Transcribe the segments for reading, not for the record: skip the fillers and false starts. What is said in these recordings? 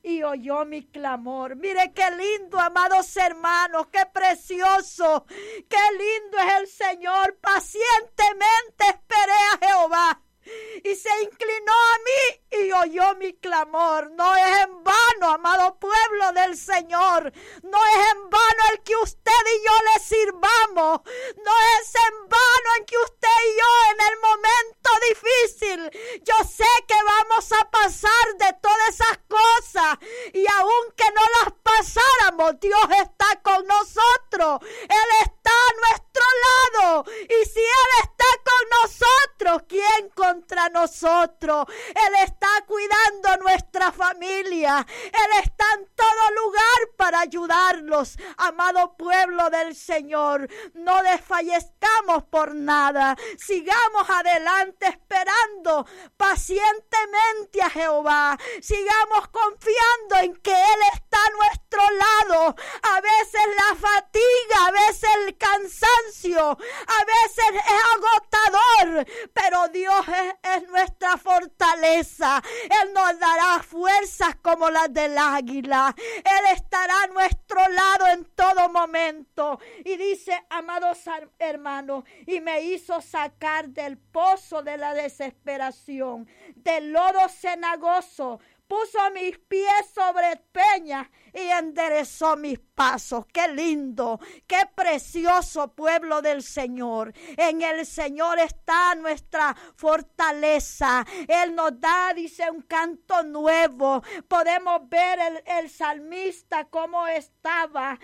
y oyó mi clamor. Mire qué lindo, amados hermanos, qué precioso, qué lindo es el Señor. Pacientemente esperé a Jehová y se inclinó a mí y oyó mi clamor. No es en vano, amado pueblo del Señor. No es en vano el que usted y yo le sirvamos. No es en vano en que usted y yo en el momento difícil, yo sé que vamos a pasar de todas esas cosas, y aunque no las pasáramos, Dios está con nosotros. Él está a nuestro lado, y si Él está con nosotros, ¿quién contra nosotros? Él está cuidando nuestra familia. Él está en todo lugar para ayudarlos. Amado pueblo del Señor, no desfallezcamos por nada. Sigamos adelante esperando pacientemente a Jehová. Sigamos confiando en que Él está a nuestro lado. A veces la fatiga, a veces el cansancio, a veces es agotador, pero Dios es nuestra fortaleza. Él nos dará fuerzas como las del águila. Él estará a nuestro lado en todo momento. Y dice, amados hermanos, y me hizo sacar del pozo de la desesperación, del lodo cenagoso. Puso mis pies sobre peñas y enderezó mis pasos. Qué lindo, qué precioso pueblo del Señor. En el Señor está nuestra fortaleza. Él nos da, dice, un canto nuevo. Podemos ver el salmista cómo estaba,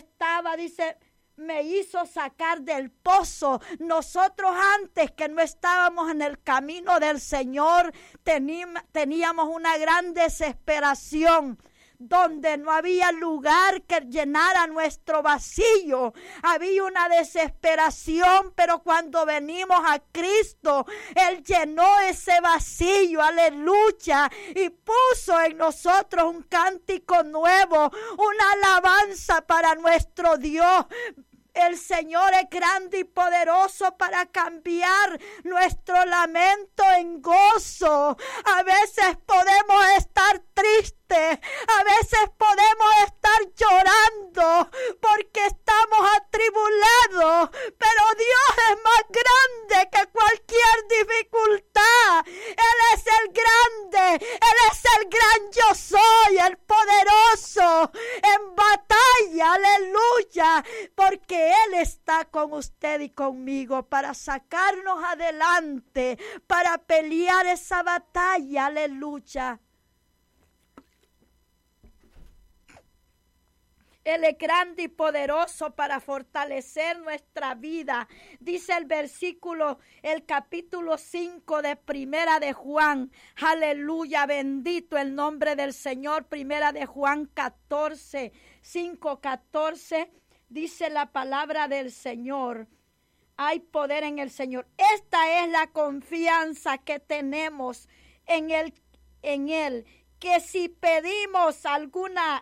dice, me hizo sacar del pozo. Nosotros antes que no estábamos en el camino del Señor, teníamos una gran desesperación, donde no había lugar que llenara nuestro vacío. Había una desesperación, pero cuando venimos a Cristo, Él llenó ese vacío, aleluya, y puso en nosotros un cántico nuevo, una alabanza para nuestro Dios. El Señor es grande y poderoso para cambiar nuestro lamento en gozo. A veces podemos estar tristes, a veces podemos estar llorando porque estamos atribulados, pero Dios es más grande que cualquier dificultad. Él es el grande, Él es el gran yo soy, el poderoso en batalla, aleluya, porque Él está con usted y conmigo para sacarnos adelante, para pelear esa batalla, aleluya. Él es grande y poderoso para fortalecer nuestra vida. Dice el capítulo 5 de Primera de Juan. Aleluya, bendito el nombre del Señor. Primera de Juan 14, 5, 14. Dice la palabra del Señor. Hay poder en el Señor. Esta es la confianza que tenemos en Él. Que si pedimos alguna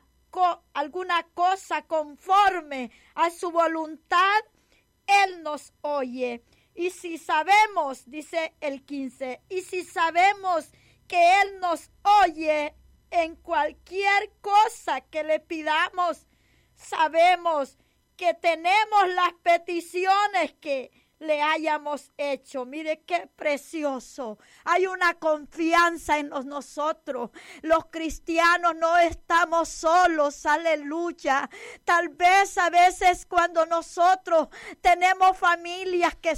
cosa conforme a su voluntad, Él nos oye. Y si sabemos, dice el 15, y si sabemos que Él nos oye en cualquier cosa que le pidamos, sabemos que tenemos las peticiones que le hayamos hecho. Mire qué precioso. Hay una confianza en nosotros. Los cristianos no estamos solos, aleluya. Tal vez a veces cuando nosotros tenemos familias que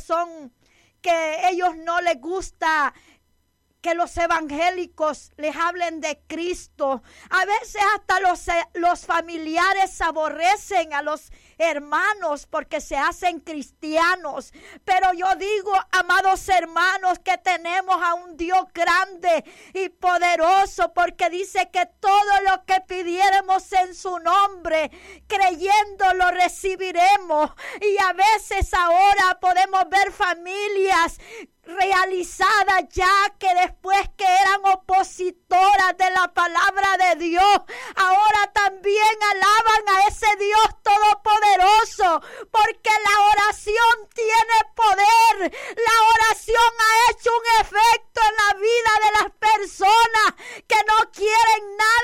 ellos no les gusta que los evangélicos les hablen de Cristo. A veces hasta los familiares aborrecen a los hermanos porque se hacen cristianos. Pero yo digo, amados hermanos, que tenemos a un Dios grande y poderoso, porque dice que todo lo que pidiéramos en su nombre, creyendo lo recibiremos. Y a veces ahora podemos ver familias realizadas ya, que después que eran opositoras de la palabra de Dios, ahora también alaban a ese Dios todopoderoso, porque la oración tiene poder. La oración ha hecho un efecto en la vida de las personas que no quieren nada